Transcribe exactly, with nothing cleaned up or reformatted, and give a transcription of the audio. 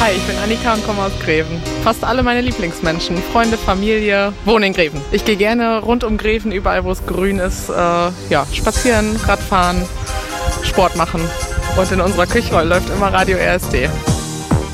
Hi, ich bin Annika und komme aus Greven. Fast alle meine Lieblingsmenschen, Freunde, Familie, wohnen in Greven. Ich gehe gerne rund um Greven, überall wo es grün ist, äh, ja, spazieren, Radfahren, Sport machen. Und in unserer Küche läuft immer Radio R S D.